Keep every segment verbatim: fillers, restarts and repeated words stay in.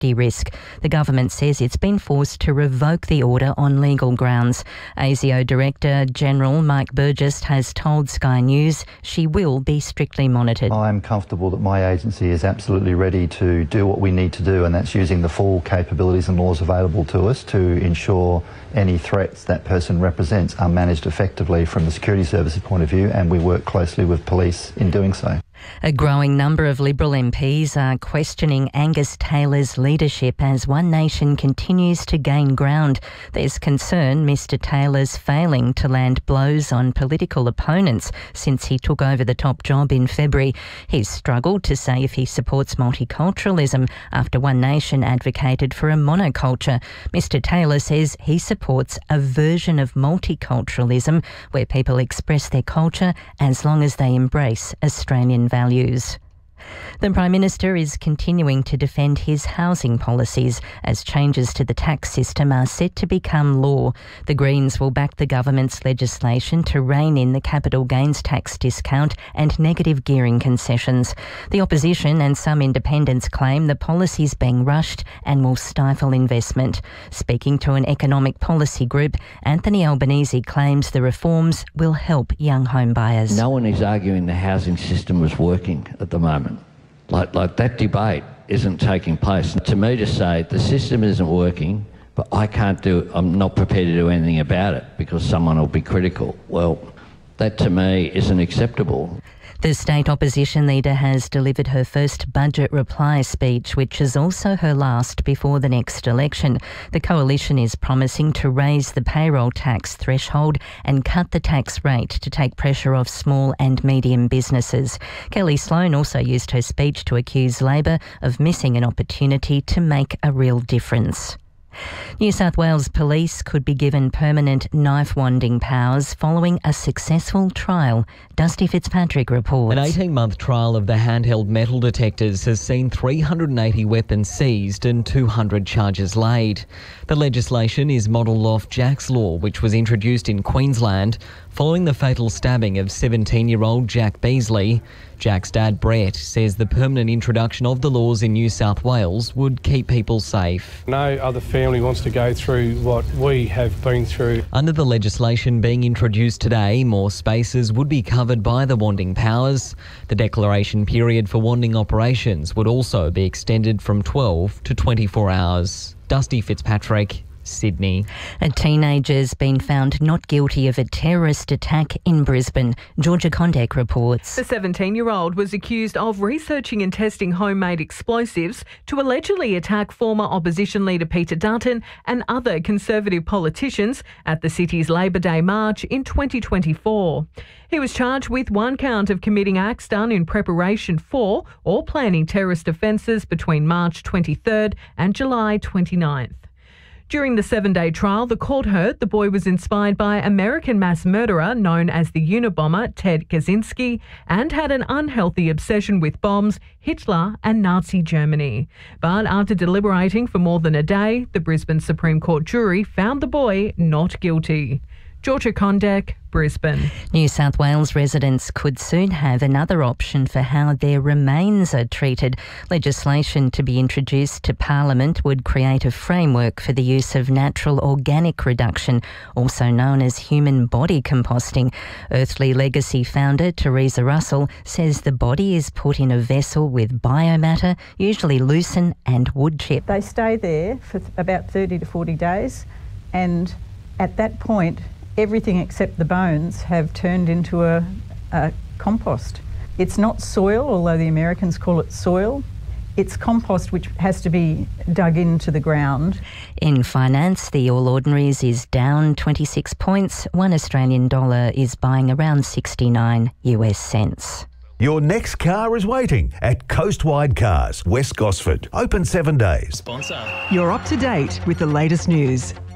safety risk. The government says it's been forced to revoke the order on legal grounds. ASIO Director General Mike Burgess has told Sky News she will be strictly monitored. I'm comfortable that my agency is absolutely ready to do what we need to do, and that's using the full capabilities and laws available to us to ensure any threats that person represents are managed effectively from the security services point of view, and we work closely with police in doing so. A growing number of Liberal M Ps are questioning Angus Taylor's leadership as One Nation continues to gain ground. There's concern Mr Taylor's failing to land blows on political opponents since he took over the top job in February. He's struggled to say if he supports multiculturalism after One Nation advocated for a monoculture. Mr Taylor says he supports a version of multiculturalism where people express their culture as long as they embrace Australian values. The Prime Minister is continuing to defend his housing policies as changes to the tax system are set to become law. The Greens will back the government's legislation to rein in the capital gains tax discount and negative gearing concessions. The opposition and some independents claim the policy is being rushed and will stifle investment. Speaking to an economic policy group, Anthony Albanese claims the reforms will help young home buyers. No one is arguing the housing system was working at the moment. Like, like that debate isn't taking place. To me to say the system isn't working, but I can't do, I'm not prepared to do anything about it because someone will be critical. Well, that to me isn't acceptable. The state opposition leader has delivered her first budget reply speech, which is also her last before the next election. The coalition is promising to raise the payroll tax threshold and cut the tax rate to take pressure off small and medium businesses. Kelly Sloan also used her speech to accuse Labor of missing an opportunity to make a real difference. New South Wales Police could be given permanent knife-wanding powers following a successful trial. Dusty Fitzpatrick reports. An eighteen-month trial of the handheld metal detectors has seen three hundred eighty weapons seized and two hundred charges laid. The legislation is modelled off Jack's Law, which was introduced in Queensland following the fatal stabbing of seventeen-year-old Jack Beasley. Jack's dad, Brett, says the permanent introduction of the laws in New South Wales would keep people safe. No other family wants to go through what we have been through. Under the legislation being introduced today, more spaces would be covered by the wanding powers. The declaration period for wanding operations would also be extended from twelve to twenty-four hours. Dusty Fitzpatrick, Sydney. A teenager's been found not guilty of a terrorist attack in Brisbane. Georgia Condek reports. The seventeen-year-old was accused of researching and testing homemade explosives to allegedly attack former opposition leader Peter Dutton and other Conservative politicians at the city's Labor Day march in twenty twenty-four. He was charged with one count of committing acts done in preparation for or planning terrorist offences between March twenty-third and July twenty-ninth. During the seven-day trial, the court heard the boy was inspired by American mass murderer known as the Unabomber Ted Kaczynski and had an unhealthy obsession with bombs, Hitler and Nazi Germany. But after deliberating for more than a day, the Brisbane Supreme Court jury found the boy not guilty. Georgia Condek, Brisbane. New South Wales residents could soon have another option for how their remains are treated. Legislation to be introduced to Parliament would create a framework for the use of natural organic reduction, also known as human body composting. Earthly Legacy founder Teresa Russell says the body is put in a vessel with biomatter, usually lucerne and wood chip. They stay there for about thirty to forty days, and at that point everything except the bones have turned into a, a compost. It's not soil, although the Americans call it soil. It's compost which has to be dug into the ground. In finance, the All Ordinaries is down twenty-six points. One Australian dollar is buying around sixty-nine US cents. Your next car is waiting at Coastwide Cars, West Gosford. Open seven days. Sponsor. You're up to date with the latest news.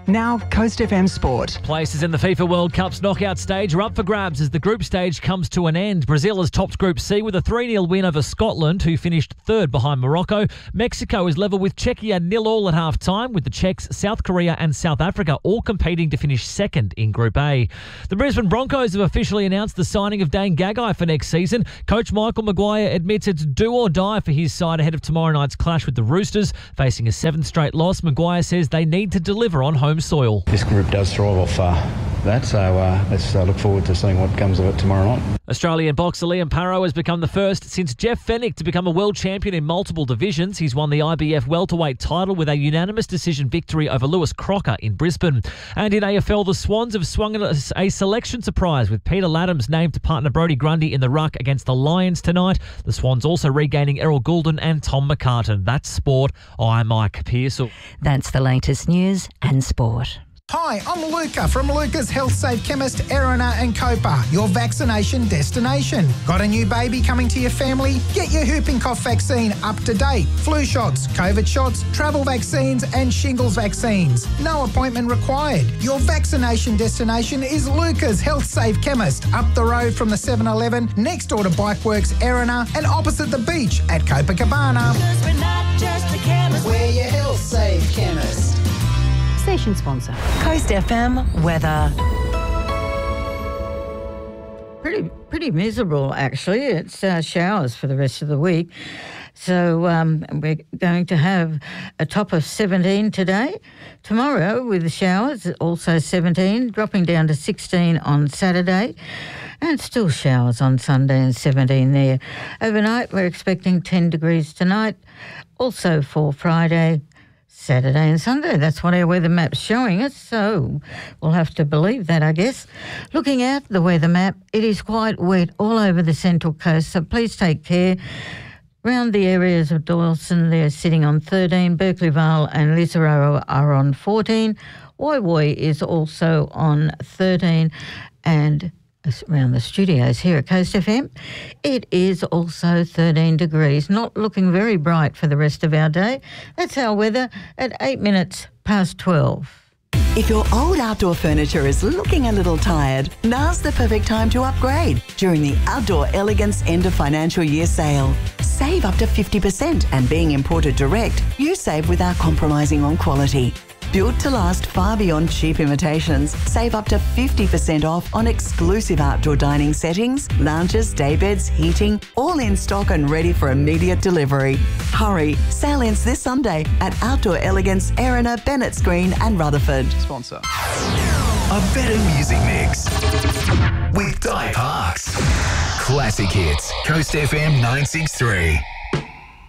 Now, Coast F M Sport. Places in the FIFA World Cup's knockout stage are up for grabs as the group stage comes to an end. Brazil has topped Group C with a three nil win over Scotland, who finished third behind Morocco. Mexico is level with Czechia nil all at half-time, with the Czechs, South Korea and South Africa all competing to finish second in Group A. The Brisbane Broncos have officially announced the signing of Dane Gagai for next season. Coach Michael Maguire admits it's do or die for his side ahead of tomorrow night's clash with the Roosters. Facing a seventh straight loss, Maguire says they need to deliver on home soil. This group does thrive off uh, that, so uh, let's uh, look forward to seeing what comes of it tomorrow night. Australian boxer Liam Parrow has become the first since Jeff Fennick to become a world champion in multiple divisions. He's won the I B F welterweight title with a unanimous decision victory over Lewis Crocker in Brisbane. And in A F L, the Swans have swung a selection surprise with Peter Laddams named to partner Brodie Grundy in the ruck against the Lions tonight. The Swans also regaining Errol Goulden and Tom McCartan. That's sport. I'm Mike Pearsall. That's the latest news and sport. Hi, I'm Luca from Luca's Health Safe Chemist, Erina and Copa, your vaccination destination. Got a new baby coming to your family? Get your whooping cough vaccine up to date. Flu shots, COVID shots, travel vaccines and shingles vaccines. No appointment required. Your vaccination destination is Luca's Health Safe Chemist, up the road from the seven eleven, next door to Bikeworks, Erina, and opposite the beach at Copacabana. Because we're not just a chemist, we're your Health Safe Chemist. Station sponsor. Coast F M weather. Pretty, pretty miserable, actually. It's uh, showers for the rest of the week. So um, we're going to have a top of seventeen today. Tomorrow with the showers, also seventeen, dropping down to sixteen on Saturday. And still showers on Sunday and seventeen there. Overnight, we're expecting ten degrees tonight. Also for Friday, Saturday and Sunday. That's what our weather map's showing us, so we'll have to believe that, I guess. Looking at the weather map, it is quite wet all over the Central Coast, so please take care. Around the areas of Doyleson, they're sitting on thirteen. Berkeley Vale and Lisararo are on fourteen. Woi Woi is also on thirteen. And around the studios here at Coast F M, it is also thirteen degrees, not looking very bright for the rest of our day. That's our weather at eight minutes past twelve. If your old outdoor furniture is looking a little tired, now's the perfect time to upgrade during the Outdoor Elegance End of Financial Year sale. Save up to fifty percent, and being imported direct, you save without compromising on quality. Built to last far beyond cheap imitations, save up to fifty percent off on exclusive outdoor dining settings, lounges, daybeds, heating, all in stock and ready for immediate delivery. Hurry, sale ends this Sunday at Outdoor Elegance, Erina, Bennett's Green and Rutherford. Sponsor. A better music mix with Di Parks. Classic hits, Coast F M nine six three.